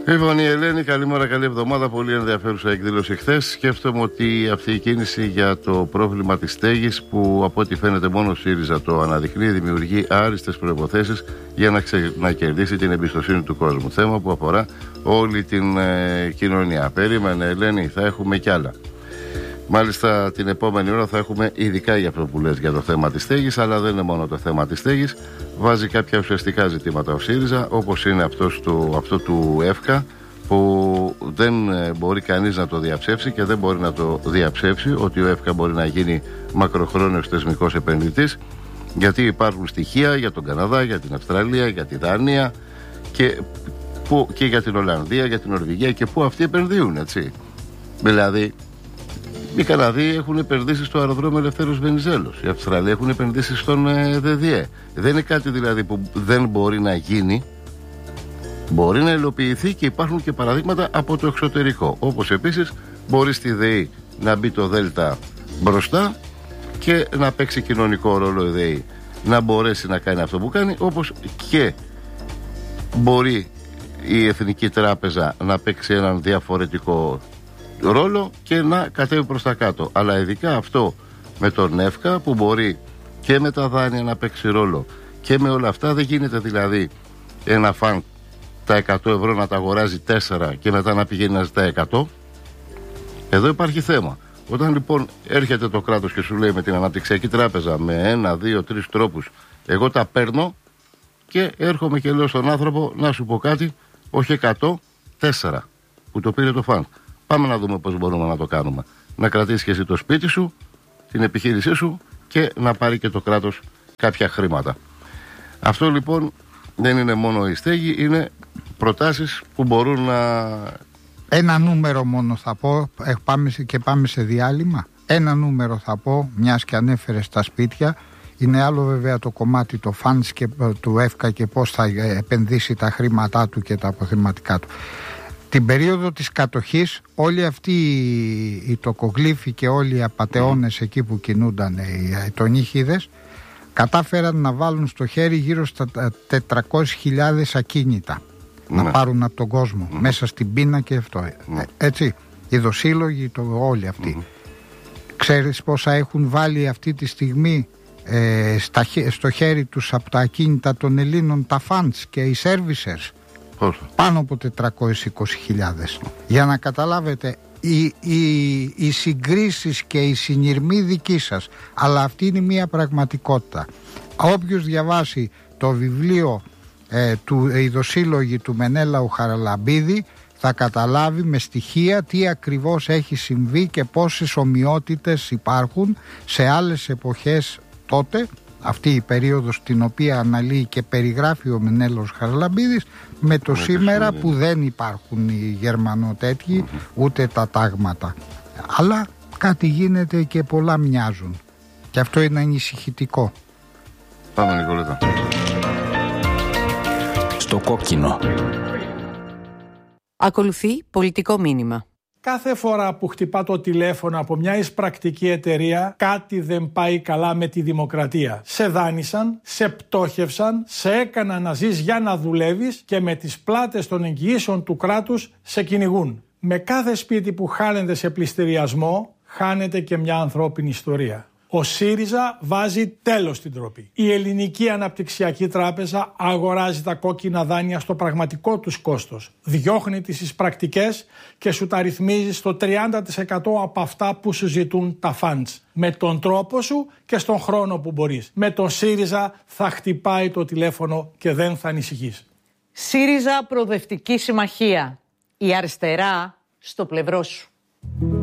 Λοιπόν, η Ελένη, καλημέρα, καλή εβδομάδα. Πολύ ενδιαφέρουσα εκδήλωση χθες. Σκέφτομαι ότι αυτή η κίνηση για το πρόβλημα της στέγης, που από ό,τι φαίνεται μόνο ο ΣΥΡΙΖΑ το αναδεικνύει, δημιουργεί άριστες προϋποθέσεις για να κερδίσει την εμπιστοσύνη του κόσμου. Θέμα που αφορά όλη την κοινωνία. Περίμενε, Ελένη, θα έχουμε κι άλλα. Μάλιστα την επόμενη ώρα θα έχουμε ειδικά για αυτό που λες για το θέμα της στέγης, αλλά δεν είναι μόνο το θέμα της στέγης. Βάζει κάποια ουσιαστικά ζητήματα ο ΣΥΡΙΖΑ, όπως είναι αυτό του ΕΦΚΑ, που δεν μπορεί κανείς να το διαψεύσει και δεν μπορεί να το διαψεύσει ότι ο ΕΦΚΑ μπορεί να γίνει μακροχρόνιος θεσμικός επενδυτής, γιατί υπάρχουν στοιχεία για τον Καναδά, για την Αυστραλία, για τη Δανία και για την Ολλανδία, για την Νορβηγία, και που αυτοί επενδύουν, έτσι. Δηλαδή, οι Καναδοί έχουν επενδύσει στο αεροδρόμιο Ελευθέρος Βενιζέλος. Οι Αυστραλοί έχουν επενδύσει στον ΔΔΕ. Δεν είναι κάτι δηλαδή που δεν μπορεί να γίνει. Μπορεί να υλοποιηθεί και υπάρχουν και παραδείγματα από το εξωτερικό. Όπως επίσης μπορεί στη ΔΕΗ να μπει το ΔΕΛΤΑ μπροστά και να παίξει κοινωνικό ρόλο η ΔΕΗ. Να μπορέσει να κάνει αυτό που κάνει, όπως και μπορεί η Εθνική Τράπεζα να παίξει έναν διαφορετικό ρόλο και να κατέβει προς τα κάτω. Αλλά ειδικά αυτό με τον ΕΦΚΑ, που μπορεί και με τα δάνεια να παίξει ρόλο και με όλα αυτά, δεν γίνεται δηλαδή ένα φαν τα 100 ευρώ να τα αγοράζει 4 και μετά να πηγαίνει να ζητάει 100. Εδώ υπάρχει θέμα. Όταν λοιπόν έρχεται το κράτος και σου λέει με την Αναπτυξιακή Τράπεζα με 1, 2, 3 τρόπους, εγώ τα παίρνω και έρχομαι και λέω στον άνθρωπο, να σου πω κάτι, όχι 100, 4 που το πήρε το φαν. Πάμε να δούμε πώς μπορούμε να το κάνουμε. Να κρατήσεις και εσύ το σπίτι σου, την επιχείρησή σου, και να πάρει και το κράτος κάποια χρήματα. Αυτό λοιπόν δεν είναι μόνο η στέγη, είναι προτάσεις που μπορούν να... Ένα νούμερο μόνο θα πω, πάμε σε διάλειμμα. Ένα νούμερο θα πω, μιας και ανέφερες τα σπίτια. Είναι άλλο βέβαια το κομμάτι το funds και του ΕΦΚΑ και πώς θα επενδύσει τα χρήματά του και τα αποθεματικά του. Την περίοδο της κατοχής όλοι αυτοί οι τοκογλύφοι και όλοι οι απατεώνες εκεί που κινούνταν οι τονίχιδες κατάφεραν να βάλουν στο χέρι γύρω στα 400.000 ακίνητα να πάρουν από τον κόσμο μέσα στην πείνα και αυτό. Έτσι, οι δοσύλλογοι, όλοι αυτοί. Ξέρεις πόσα έχουν βάλει αυτή τη στιγμή στο χέρι τους από τα ακίνητα των Ελλήνων τα funds και οι servicers? Πάνω από 420.000. Για να καταλάβετε οι συγκρίσεις και οι συνειρμοί δικοί σας, αλλά αυτή είναι μια πραγματικότητα. Όποιος διαβάσει το βιβλίο του ειδοσύλλογη του Μενέλαου Χαραλαμπίδη θα καταλάβει με στοιχεία τι ακριβώς έχει συμβεί και πόσες ομοιότητες υπάρχουν σε άλλες εποχές τότε, αυτή η περίοδος την οποία αναλύει και περιγράφει ο Μενέλαος Χαραλαμπίδης, με το σήμερα που δεν υπάρχουν οι Γερμανοτέτοιοι ούτε τα τάγματα. Αλλά κάτι γίνεται και πολλά μοιάζουν. Και αυτό είναι ανησυχητικό. Πάμε, Νικόλετα. Στο κόκκινο. Ακολουθεί πολιτικό μήνυμα. Κάθε φορά που χτυπά το τηλέφωνο από μια εισπρακτική εταιρεία, κάτι δεν πάει καλά με τη δημοκρατία. Σε δάνεισαν, σε πτώχευσαν, σε έκαναν να ζεις για να δουλεύεις και με τις πλάτες των εγγυήσεων του κράτους σε κυνηγούν. Με κάθε σπίτι που χάνεται σε πληστηριασμό, χάνεται και μια ανθρώπινη ιστορία. Ο ΣΥΡΙΖΑ βάζει τέλος στην ντροπή. Η Ελληνική Αναπτυξιακή Τράπεζα αγοράζει τα κόκκινα δάνεια στο πραγματικό τους κόστος. Διώχνει τις εισπρακτικές και σου τα ρυθμίζει στο 30% από αυτά που σου ζητούν τα funds. Με τον τρόπο σου και στον χρόνο που μπορείς. Με τον ΣΥΡΙΖΑ θα χτυπάει το τηλέφωνο και δεν θα ανησυχείς. ΣΥΡΙΖΑ Προοδευτική Συμμαχία. Η αριστερά στο πλευρό σου.